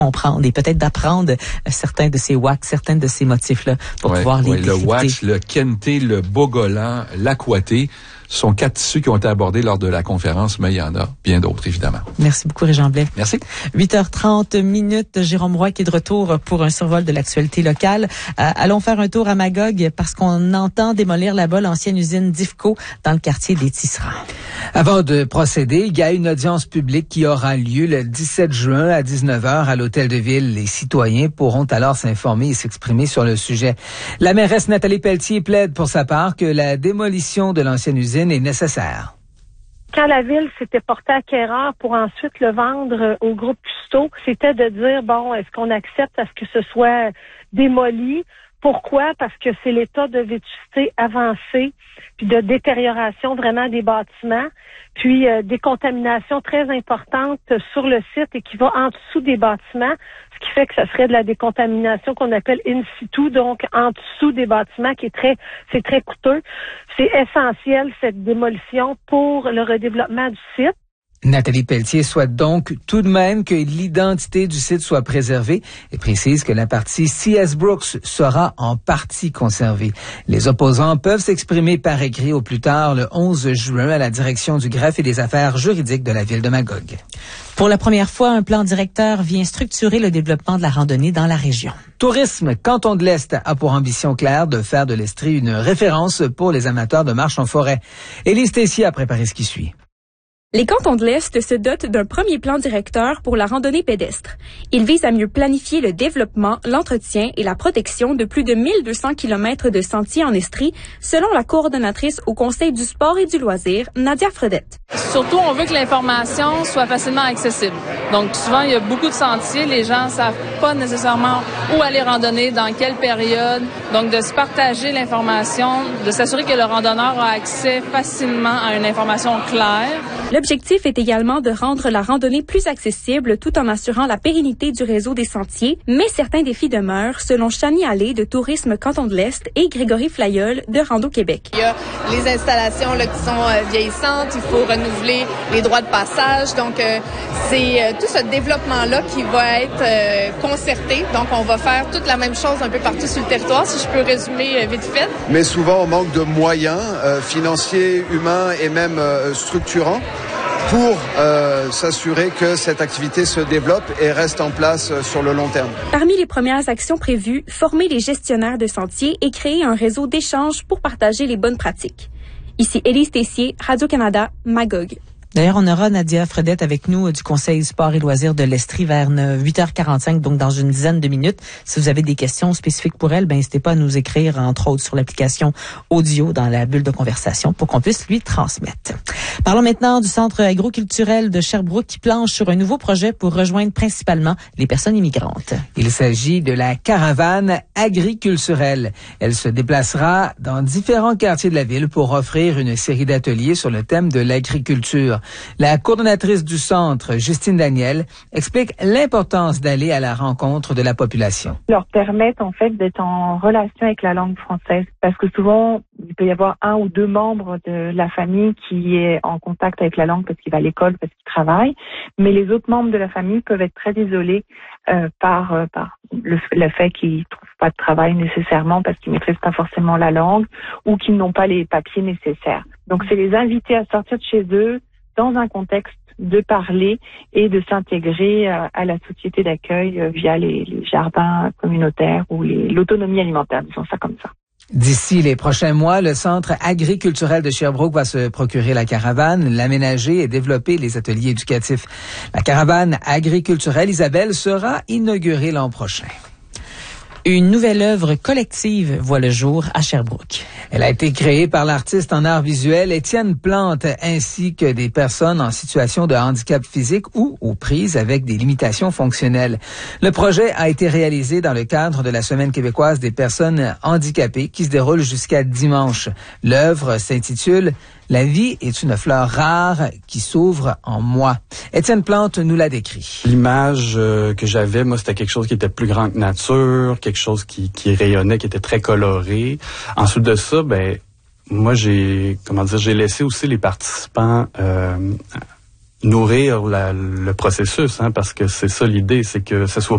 comprendre et peut-être d'apprendre certains de ces wax, certains de ces motifs-là pour pouvoir les décrypter. Le wax, le kente, le bogolan, l'aquaté sont 4 tissus qui ont été abordés lors de la conférence, mais il y en a bien d'autres, évidemment. Merci beaucoup, Régent Blais. Merci. 8h30, Jérôme Roy qui est de retour pour un survol de l'actualité locale. Allons faire un tour à Magog parce qu'on entend démolir là-bas l'ancienne usine d'IFCO dans le quartier des Tisserands. Avant de procéder, il y a une audience publique qui aura lieu le 17 juin à 19h à l'Hôtel de Ville. Les citoyens pourront alors s'informer et s'exprimer sur le sujet. La mairesse Nathalie Pelletier plaide pour sa part que la démolition de l'ancienne usine est nécessaire. Quand la ville s'était portée acquéreur pour ensuite le vendre au groupe Cousteau, c'était de dire, bon, est-ce qu'on accepte à ce que ce soit démoli? Pourquoi? Parce que c'est l'état de vétusté avancé, puis de détérioration vraiment des bâtiments, puis des contaminations très importantes sur le site et qui va en dessous des bâtiments, ce qui fait que ça serait de la décontamination qu'on appelle in situ, donc en dessous des bâtiments, c'est très coûteux. C'est essentiel, cette démolition, pour le redéveloppement du site. Nathalie Pelletier souhaite donc tout de même que l'identité du site soit préservée et précise que la partie C.S. Brooks sera en partie conservée. Les opposants peuvent s'exprimer par écrit au plus tard le 11 juin à la direction du greffe et des affaires juridiques de la ville de Magog. Pour la première fois, un plan directeur vient structurer le développement de la randonnée dans la région. Tourisme Canton de l'Est a pour ambition claire de faire de l'Estrie une référence pour les amateurs de marche en forêt. Élise Tessier a préparé ce qui suit. Les cantons de l'Est se dotent d'un premier plan directeur pour la randonnée pédestre. Il vise à mieux planifier le développement, l'entretien et la protection de plus de 1200 km de sentiers en Estrie, selon la coordonnatrice au Conseil du sport et du loisir, Nadia Fredette. Surtout, on veut que l'information soit facilement accessible. Donc, souvent, il y a beaucoup de sentiers. Les gens savent pas nécessairement où aller randonner, dans quelle période. Donc, de se partager l'information, de s'assurer que le randonneur a accès facilement à une information claire. L'objectif est également de rendre la randonnée plus accessible tout en assurant la pérennité du réseau des sentiers, mais certains défis demeurent, selon Chani Allé de Tourisme Canton de l'Est et Grégory Flailleul de Rando Québec. Il y a les installations là, qui sont vieillissantes, il faut renouveler les droits de passage, donc c'est tout ce développement-là qui va être concerté, donc on va faire toute la même chose un peu partout sur le territoire, si je peux résumer vite fait. Mais souvent on manque de moyens financiers, humains et même structurants pour s'assurer que cette activité se développe et reste en place sur le long terme. Parmi les premières actions prévues, former les gestionnaires de sentiers et créer un réseau d'échange pour partager les bonnes pratiques. Ici Élise Tessier, Radio-Canada, Magog. D'ailleurs, on aura Nadia Fredette avec nous du Conseil sport et loisirs de l'Estrie vers 8h45, donc dans une dizaine de minutes. Si vous avez des questions spécifiques pour elle, n'hésitez pas à nous écrire, entre autres, sur l'application audio dans la bulle de conversation pour qu'on puisse lui transmettre. Parlons maintenant du Centre agroculturel de Sherbrooke qui planche sur un nouveau projet pour rejoindre principalement les personnes immigrantes. Il s'agit de la caravane agriculturelle. Elle se déplacera dans différents quartiers de la ville pour offrir une série d'ateliers sur le thème de l'agriculture. La coordonnatrice du centre, Justine Daniel, explique l'importance d'aller à la rencontre de la population. Leur permettent en fait d'être en relation avec la langue française parce que souvent il peut y avoir un ou deux membres de la famille qui est en contact avec la langue parce qu'il va à l'école, parce qu'il travaille, mais les autres membres de la famille peuvent être très isolés par le fait qu'ils ne trouvent pas de travail nécessairement parce qu'ils ne maîtrisent pas forcément la langue ou qu'ils n'ont pas les papiers nécessaires. Donc c'est les inviter à sortir de chez eux dans un contexte de parler et de s'intégrer à la société d'accueil via les jardins communautaires ou l'autonomie alimentaire, disons ça comme ça. D'ici les prochains mois, le Centre agriculturel de Sherbrooke va se procurer la caravane, l'aménager et développer les ateliers éducatifs. La caravane agriculturelle, Isabelle, sera inaugurée l'an prochain. Une nouvelle œuvre collective voit le jour à Sherbrooke. Elle a été créée par l'artiste en art visuel Étienne Plante ainsi que des personnes en situation de handicap physique ou aux prises avec des limitations fonctionnelles. Le projet a été réalisé dans le cadre de la Semaine québécoise des personnes handicapées qui se déroule jusqu'à dimanche. L'œuvre s'intitule « La vie est une fleur rare qui s'ouvre en moi ». Étienne Plante nous l'a décrit. L'image que j'avais, moi, c'était quelque chose qui était plus grand que nature, quelque chose qui rayonnait, qui était très coloré. Ensuite de ça, moi, j'ai laissé aussi les participants nourrir le processus, parce que c'est ça l'idée, c'est que ce soit